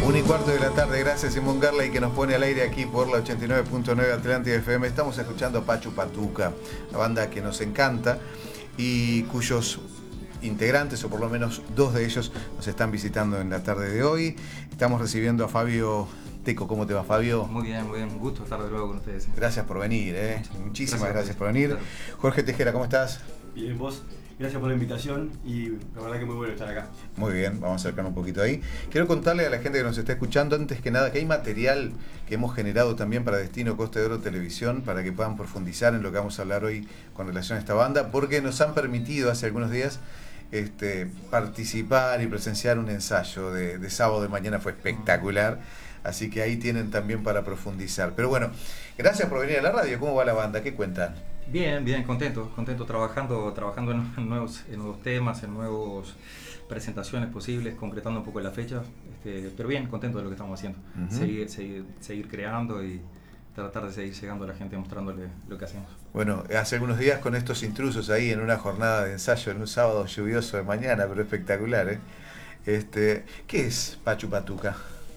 1:15 de la tarde, gracias Simón Garley que nos pone al aire aquí por la 89.9 Atlántida FM. Estamos escuchando a Pachu Patuca, la banda que nos encanta y cuyos integrantes, o por lo menos dos de ellos, nos están visitando en la tarde de hoy. Estamos recibiendo a Fabio Teco. ¿Cómo te va, Fabio? Muy bien, un gusto estar de nuevo con ustedes. Gracias por venir, muchísimas gracias por venir. Claro. Jorge Tejera, ¿cómo estás? Bien, vos, gracias por la invitación y la verdad que muy bueno estar acá. Muy bien, vamos a acercarnos un poquito ahí. Quiero contarle a la gente que nos está escuchando, antes que nada, que hay material que hemos generado también para Destino Costa de Oro Televisión, para que puedan profundizar en lo que vamos a hablar hoy con relación a esta banda, porque nos han permitido hace algunos días participar y presenciar un ensayo de sábado de mañana. Fue espectacular, así que ahí tienen también para profundizar. Pero bueno, gracias por venir a la radio. ¿Cómo va la banda? ¿Qué cuentan? Bien, contento trabajando en nuevos temas, en nuevas presentaciones posibles, concretando un poco la fecha, pero bien, contento de lo que estamos haciendo. Seguir creando y tratar de seguir llegando a la gente mostrándole lo que hacemos. Bueno, hace algunos días con estos intrusos ahí en una jornada de ensayo en un sábado lluvioso de mañana, pero espectacular, ¿Qué es Pachu Patuca?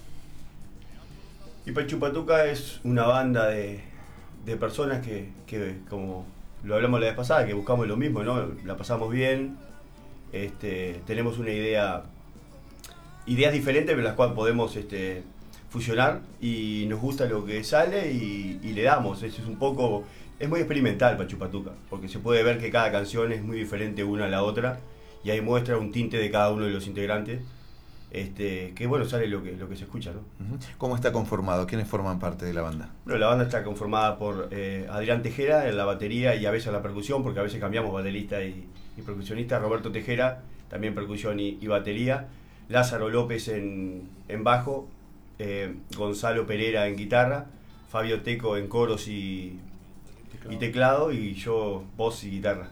Y Pachu Patuca es una banda de personas que, como lo hablamos la vez pasada, que buscamos lo mismo, ¿no? La pasamos bien, tenemos una ideas diferentes, pero las cuales podemos fusionar, y nos gusta lo que sale y le damos. Es muy experimental Pachu Patuca, porque se puede ver que cada canción es muy diferente una a la otra, y ahí muestra un tinte de cada uno de los integrantes, que bueno, sale lo que se escucha, ¿no? ¿Cómo está conformado? ¿Quiénes forman parte de la banda? Bueno, la banda está conformada por Adrián Tejera en la batería y a veces en la percusión, porque a veces cambiamos baterista y percusionista. Roberto Tejera, también percusión y batería. Lázaro López en bajo. Gonzalo Pereira en guitarra. Fabio Teco en coros y teclado. Y yo voz y guitarra.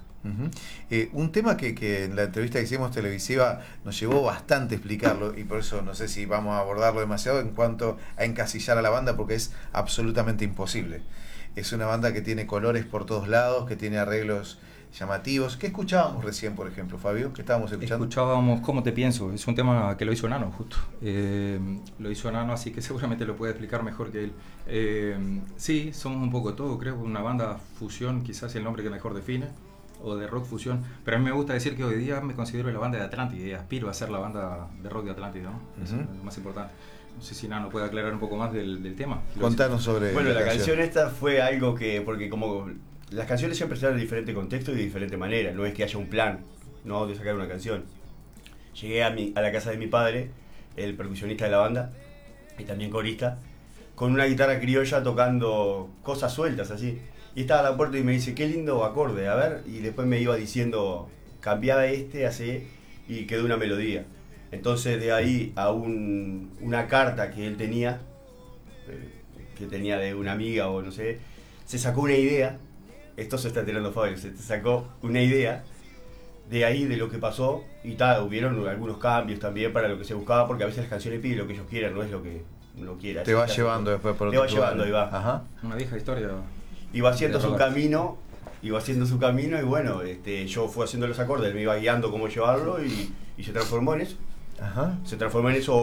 Un tema que en la entrevista que hicimos televisiva nos llevó bastante a explicarlo, y por eso no sé si vamos a abordarlo demasiado en cuanto a encasillar a la banda, porque es absolutamente imposible. Es una banda que tiene colores por todos lados, que tiene arreglos llamativos. ¿Qué escuchábamos recién, por ejemplo, Fabio? ¿Qué estábamos escuchando? Escuchábamos ¿Cómo te pienso? Es un tema que lo hizo Nano, justo. Lo hizo Nano, así que seguramente lo puede explicar mejor que él. Sí, somos un poco todo, creo, una banda fusión, quizás el nombre que mejor define, o de rock fusión, pero a mí me gusta decir que hoy día me considero la banda de Atlántida y aspiro a ser la banda de rock de Atlántida, ¿no? Eso es lo más importante. No sé si Nano puede aclarar un poco más del tema. Contanos sobre la canción esta fue algo que, porque como las canciones siempre están en diferente contexto y de diferente manera, no es que haya un plan, ¿no?, de sacar una canción. Llegué a la casa de mi padre, el percusionista de la banda y también corista, con una guitarra criolla tocando cosas sueltas así. Y estaba a la puerta y me dice, qué lindo acorde, a ver, y después me iba diciendo, cambiaba hace, y quedó una melodía. Entonces de ahí a una carta que él tenía, de una amiga o no sé, se sacó una idea. Esto se está tirando Fabio, se sacó una idea de ahí, de lo que pasó, y hubieron algunos cambios también para lo que se buscaba, porque a veces las canciones piden lo que ellos quieran, no es lo que uno quiera. Te va llevando después por otro. Te va llevando, ahí va. Ajá. Una vieja historia. Iba haciendo su camino, y bueno, yo fui haciendo los acordes, él me iba guiando cómo llevarlo, y se transformó en eso. Ajá. Se transformó en eso.